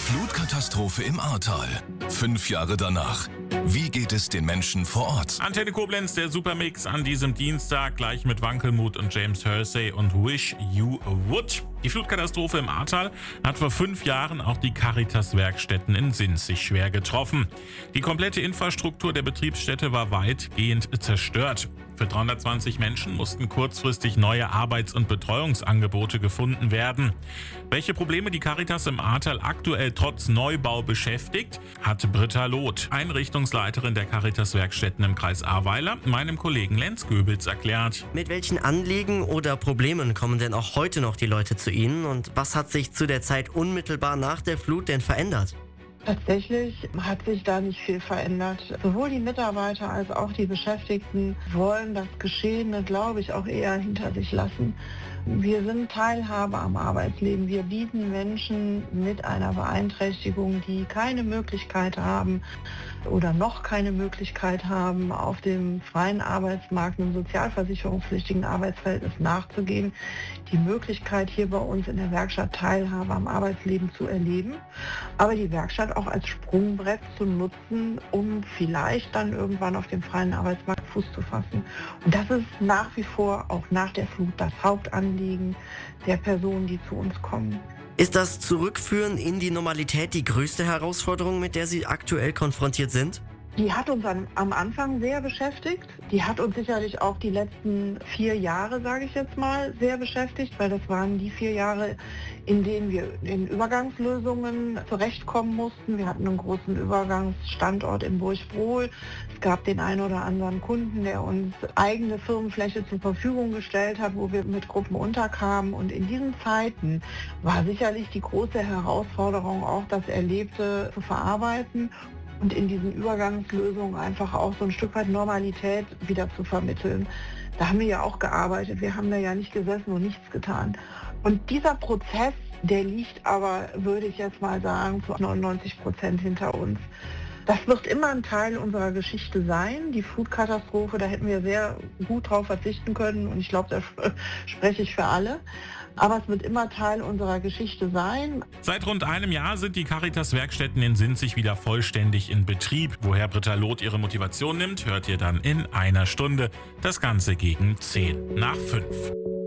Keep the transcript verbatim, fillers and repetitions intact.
Flutkatastrophe im Ahrtal. Fünf Jahre danach. Wie geht es den Menschen vor Ort? Antenne Koblenz, der Supermix an diesem Dienstag, gleich mit Wankelmut und James Hersey und Wish You Would. Die Flutkatastrophe im Ahrtal hat vor fünf Jahren auch die Caritas-Werkstätten in Sinzig schwer getroffen. Die komplette Infrastruktur der Betriebsstätte war weitgehend zerstört. Für dreihundertzwanzig Menschen mussten kurzfristig neue Arbeits- und Betreuungsangebote gefunden werden. Welche Probleme die Caritas im Ahrtal aktuell trotz Neubau beschäftigt, hat Britta Loth, Einrichtungsleiterin der Caritas-Werkstätten im Kreis Ahrweiler, meinem Kollegen Lenz Goebels erklärt. Mit welchen Anliegen oder Problemen kommen denn auch heute noch die Leute zu Ihnen und was hat sich zu der Zeit unmittelbar nach der Flut denn verändert? Tatsächlich hat sich da nicht viel verändert. Sowohl die Mitarbeiter als auch die Beschäftigten wollen das Geschehene, glaube ich, auch eher hinter sich lassen. Wir sind Teilhaber am Arbeitsleben. Wir bieten Menschen mit einer Beeinträchtigung, die keine Möglichkeit haben oder noch keine Möglichkeit haben, auf dem freien Arbeitsmarkt einem sozialversicherungspflichtigen Arbeitsverhältnis nachzugehen, die Möglichkeit, hier bei uns in der Werkstatt Teilhabe am Arbeitsleben zu erleben, aber die Werkstatt auch als Sprungbrett zu nutzen, um vielleicht dann irgendwann auf dem freien Arbeitsmarkt Fuß zu fassen. Und das ist nach wie vor auch nach der Flut das Hauptanliegen der Personen, die zu uns kommen. Ist das Zurückführen in die Normalität die größte Herausforderung, mit der Sie aktuell konfrontiert sind? Die hat uns an, am Anfang sehr beschäftigt. Die hat uns sicherlich auch die letzten vier Jahre, sage ich jetzt mal, sehr beschäftigt, weil das waren die vier Jahre, in denen wir in Übergangslösungen zurechtkommen mussten. Wir hatten einen großen Übergangsstandort in Burgbrohl. Es gab den einen oder anderen Kunden, der uns eigene Firmenfläche zur Verfügung gestellt hat, wo wir mit Gruppen unterkamen. Und in diesen Zeiten war sicherlich die große Herausforderung auch, das Erlebte zu verarbeiten und in diesen Übergangslösungen einfach auch so ein Stück weit Normalität wieder zu vermitteln. Da haben wir ja auch gearbeitet, wir haben da ja nicht gesessen und nichts getan. Und dieser Prozess, der liegt aber, würde ich jetzt mal sagen, zu neunundneunzig Prozent hinter uns. Das wird immer ein Teil unserer Geschichte sein. Die Flutkatastrophe, da hätten wir sehr gut drauf verzichten können und ich glaube, da spreche ich für alle. Aber es wird immer Teil unserer Geschichte sein. Seit rund einem Jahr sind die Caritas-Werkstätten in Sinzig wieder vollständig in Betrieb. Woher Britta Loth ihre Motivation nimmt, hört ihr dann in einer Stunde. Das Ganze gegen zehn nach fünf.